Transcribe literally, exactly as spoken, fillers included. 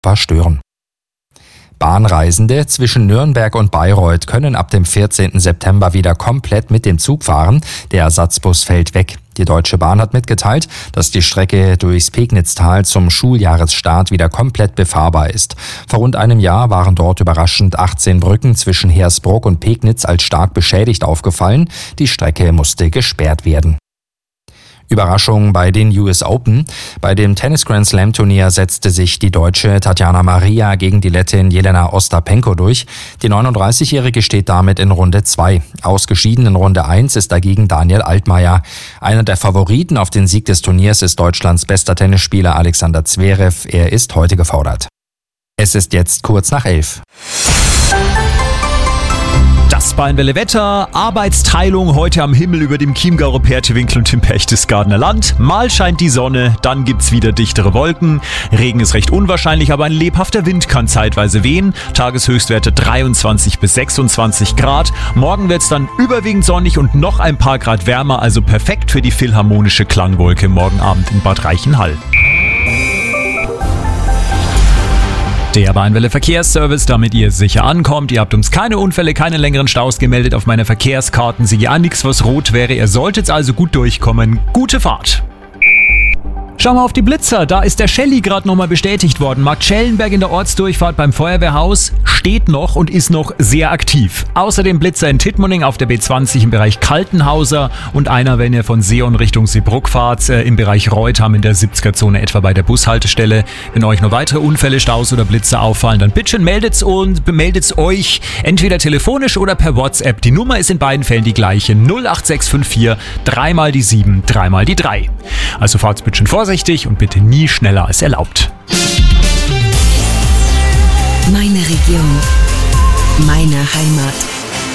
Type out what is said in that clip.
stören. Bahnreisende zwischen Nürnberg und Bayreuth können ab dem vierzehnten September wieder komplett mit dem Zug fahren. Der Ersatzbus fällt weg. Die Deutsche Bahn hat mitgeteilt, dass die Strecke durchs Pegnitztal zum Schuljahresstart wieder komplett befahrbar ist. Vor rund einem Jahr waren dort überraschend achtzehn Brücken zwischen Hersbruck und Pegnitz als stark beschädigt aufgefallen. Die Strecke musste gesperrt werden. Überraschung bei den U S Open. Bei dem Tennis-Grand-Slam-Turnier setzte sich die Deutsche Tatjana Maria gegen die Lettin Jelena Ostapenko durch. Die neununddreißigjährige steht damit in Runde zwei. Ausgeschieden in Runde eins ist dagegen Daniel Altmaier. Einer der Favoriten auf den Sieg des Turniers ist Deutschlands bester Tennisspieler Alexander Zverev. Er ist heute gefordert. Es ist jetzt kurz nach elf. Das Bayernwelle Wetter, Arbeitsteilung heute am Himmel über dem Chiemgauer Pertewinkel und im Berchtesgadener Land. Mal scheint die Sonne, dann gibt's wieder dichtere Wolken. Regen ist recht unwahrscheinlich, aber ein lebhafter Wind kann zeitweise wehen. Tageshöchstwerte dreiundzwanzig bis sechsundzwanzig Grad. Morgen wird's dann überwiegend sonnig und noch ein paar Grad wärmer, also perfekt für die philharmonische Klangwolke morgen Abend in Bad Reichenhall. Der Bayernwelle Verkehrsservice, damit ihr sicher ankommt. Ihr habt uns keine Unfälle, keine längeren Staus gemeldet auf meiner Verkehrskarten. Sehe ja nichts, was rot wäre. Ihr solltet also gut durchkommen. Gute Fahrt! Schau mal auf die Blitzer, da ist der Shelly gerade nochmal bestätigt worden. Markt Schellenberg in der Ortsdurchfahrt beim Feuerwehrhaus steht noch und ist noch sehr aktiv. Außerdem Blitzer in Tittmoning auf der B zwanzig im Bereich Kaltenhauser und einer, wenn ihr von Seeon Richtung Seebruck fahrt, äh, im Bereich Reutham in der siebziger-Zone etwa bei der Bushaltestelle. Wenn euch noch weitere Unfälle, Staus oder Blitzer auffallen, dann bitte meldet's und bemeldet's euch entweder telefonisch oder per WhatsApp. Die Nummer ist in beiden Fällen die gleiche: null acht sechs fünf vier, dreimal die sieben, dreimal die drei. Also fahrt's bitte vorsichtig und bitte nie schneller als erlaubt. Meine Region, meine Heimat.